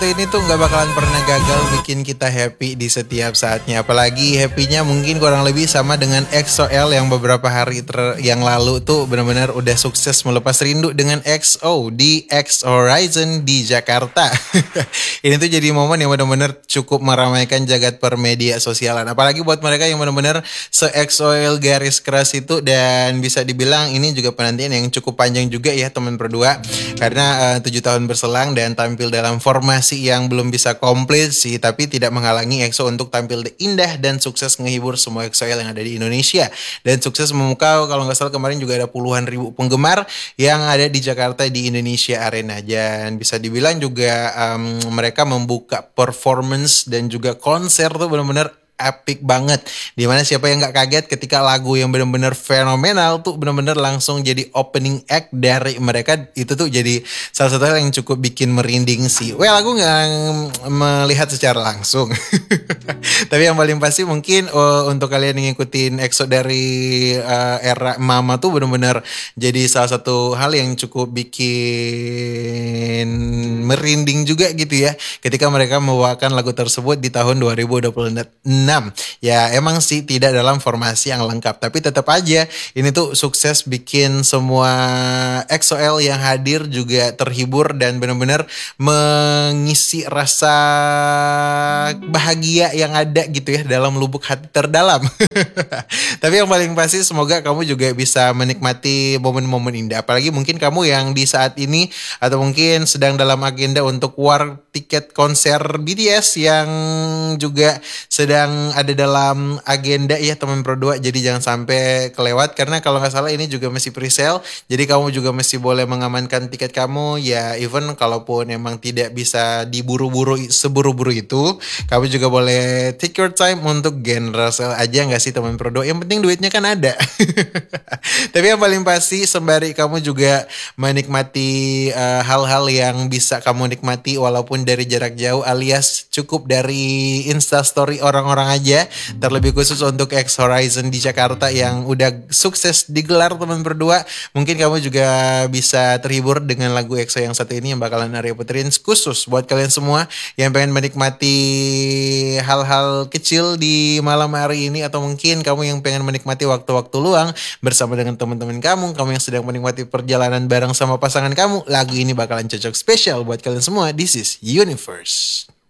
Ini tuh nggak bakalan pernah gagal bikin kita happy di setiap saatnya. Apalagi happynya mungkin kurang lebih sama dengan EXO-L yang beberapa hari yang lalu tuh benar-benar udah sukses melepas rindu dengan EXO di X Horizon di Jakarta. Ini tuh jadi momen yang benar-benar cukup meramaikan jagat permedia sosialan. Apalagi buat mereka yang benar-benar se-EXO-L garis keras itu, dan bisa dibilang ini juga penantian yang cukup panjang juga ya teman berdua. Karena 7 tahun berselang dan tampil dalam formasi yang belum bisa komplit sih, tapi tidak menghalangi EXO untuk tampil indah dan sukses menghibur semua EXO-L yang ada di Indonesia. Dan sukses memukau, kalau nggak salah kemarin juga ada puluhan ribu penggemar yang ada di Jakarta di Indonesia Arena. Dan bisa dibilang juga mereka membuka performance dan juga konser tuh benar-benar epic banget. Dimana siapa yang gak kaget ketika lagu yang benar-benar fenomenal tuh benar-benar langsung jadi opening act dari mereka. Itu tuh jadi salah satu hal yang cukup bikin merinding sih. Well, aku gak melihat secara langsung. Tapi yang paling pasti mungkin untuk kalian yang ngikutin EXO dari era Mama tuh benar-benar jadi salah satu hal yang cukup bikin merinding juga gitu ya, ketika mereka membawakan lagu tersebut di tahun 2026. Ya emang sih tidak dalam formasi yang lengkap, tapi tetap aja ini tuh sukses bikin semua EXO-L yang hadir juga terhibur dan benar-benar mengisi rasa bahagia yang ada gitu ya dalam lubuk hati terdalam. Tapi yang paling pasti semoga kamu juga bisa menikmati momen-momen indah. Apalagi mungkin kamu yang di saat ini atau mungkin sedang dalam agenda untuk war tiket konser BTS yang juga sedang ada dalam agenda ya teman berdua. Jadi jangan sampai kelewat, karena kalau nggak salah ini juga masih pre-sale. Jadi kamu juga masih boleh mengamankan tiket kamu ya, even kalaupun emang tidak bisa diburu-buru seburu-buru itu, kamu juga boleh take your time untuk genre sale aja nggak sih teman berdua. Yang penting duitnya kan ada. Tapi yang paling pasti sembari kamu juga menikmati hal-hal yang bisa kamu nikmati walaupun dari jarak jauh, alias cukup dari Instastory orang-orang aja. Terlebih khusus untuk X Horizon di Jakarta yang udah sukses digelar teman berdua, mungkin kamu juga bisa terhibur dengan lagu EXO yang satu ini yang bakalan Arya puterin khusus buat kalian semua yang pengen menikmati hal-hal kecil di malam hari ini, atau mungkin kamu yang pengen menikmati waktu-waktu luang bersama dengan teman-teman kamu yang sedang menikmati perjalanan bareng sama pasangan kamu. Lagu ini bakalan cocok spesial buat kalian semua. This is Universe.